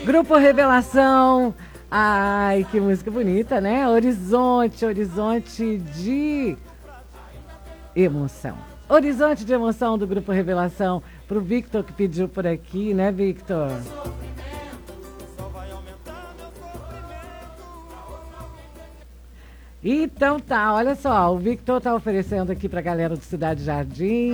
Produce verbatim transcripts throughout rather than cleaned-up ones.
Grupo Revelação. Ai, que música bonita, né? Horizonte, horizonte de emoção. Horizonte de emoção do Grupo Revelação. Pro Victor que pediu por aqui, né, Victor? Então tá, olha só, o Victor tá oferecendo aqui pra galera do Cidade Jardim.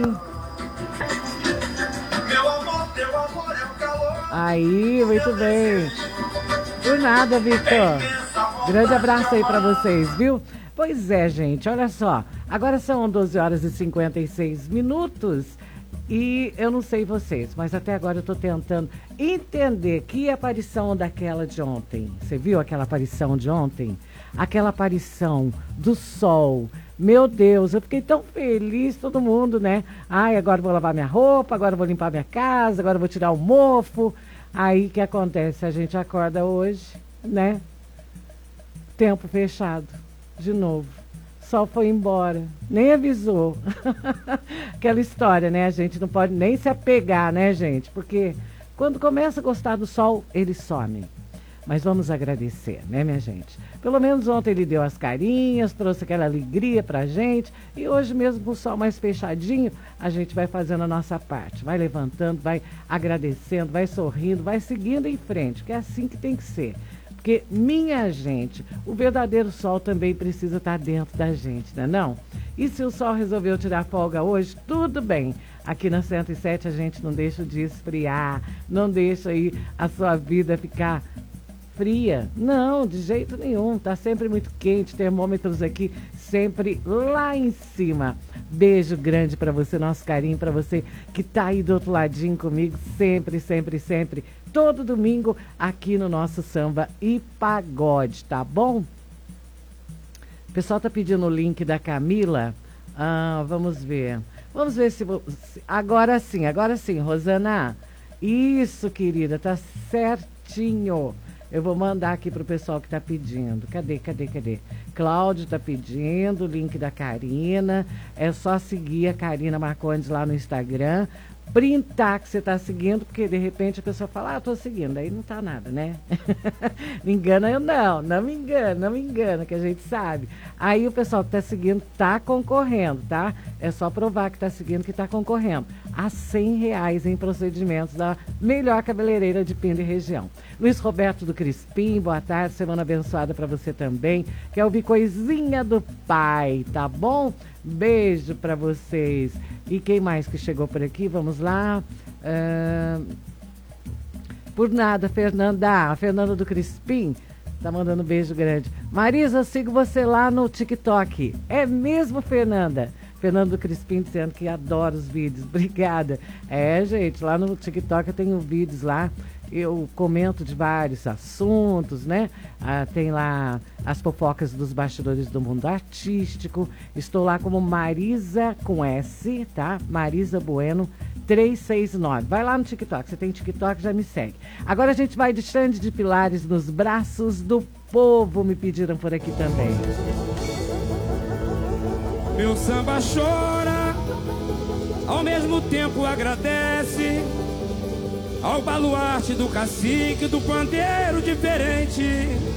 Meu amor, teu amor é o calor. Aí, muito bem. Por nada, Victor. Grande abraço aí pra vocês, viu? Pois é, gente, olha só. Agora são doze horas e cinquenta e seis minutos. E eu não sei vocês, mas até agora eu tô tentando entender que aparição daquela de ontem. Você viu aquela aparição de ontem? Aquela aparição do sol. Meu Deus, eu fiquei tão feliz, todo mundo, né? Ai, agora eu vou lavar minha roupa, agora eu vou limpar minha casa, agora eu vou tirar o mofo. Aí o que acontece? A gente acorda hoje, né? Tempo fechado, de novo. O sol foi embora, nem avisou. Aquela história, né? A gente não pode nem se apegar, né, gente? Porque quando começa a gostar do sol, ele some. Mas vamos agradecer, né, minha gente? Pelo menos ontem ele deu as carinhas, trouxe aquela alegria pra gente. E hoje mesmo com o sol mais fechadinho, a gente vai fazendo a nossa parte. Vai levantando, vai agradecendo, vai sorrindo, vai seguindo em frente. Que é assim que tem que ser. Porque, minha gente, o verdadeiro sol também precisa estar dentro da gente, né não? E se o sol resolveu tirar folga hoje, tudo bem. Aqui na cento e sete a gente não deixa de esfriar, não deixa aí a sua vida ficar fria. Não, de jeito nenhum. Tá sempre muito quente, termômetros aqui sempre lá em cima. Beijo grande pra você, nosso carinho pra você que tá aí do outro ladinho comigo, sempre, sempre, sempre. Todo domingo aqui no nosso Samba e Pagode, tá bom? O pessoal tá pedindo o link da Camila. Ah, vamos ver. Vamos ver se... Agora sim, agora sim, Rosana. Isso, querida, tá certinho. Eu vou mandar aqui pro pessoal que tá pedindo. Cadê, cadê, cadê? Cláudio tá pedindo o link da Karina. É só seguir a Karina Marcondes lá no Instagram. Printar que você tá seguindo, porque de repente a pessoa fala, ah, tô seguindo. Aí não tá nada, né? Me engana eu não, não me engana, não me engana, que a gente sabe. Aí o pessoal que tá seguindo tá concorrendo, tá? É só provar que tá seguindo que tá concorrendo. A cem reais em procedimentos da melhor cabeleireira de Pinda e região. Luiz Roberto do Crispim, boa tarde, semana abençoada pra você também. Quer ouvir coisinha do pai, tá bom? Beijo pra vocês. E quem mais que chegou por aqui? Vamos lá. Uh, por nada, Fernanda. A Fernanda do Crispim tá mandando um beijo grande. Marisa, eu sigo você lá no TikTok. É mesmo, Fernanda? Fernanda do Crispim dizendo que adora os vídeos. Obrigada. É, gente, lá no TikTok eu tenho vídeos lá. Eu comento de vários assuntos, né? Ah, tem lá as fofocas dos bastidores do mundo artístico. Estou lá como Marisa com S, tá? Marisa Bueno trezentos e sessenta e nove. Vai lá no TikTok. Você tem TikTok, já me segue. Agora a gente vai de Xande de Pilares nos braços do povo. Me pediram por aqui também. Meu samba chora, ao mesmo tempo agradece ao baluarte do cacique do pandeiro diferente.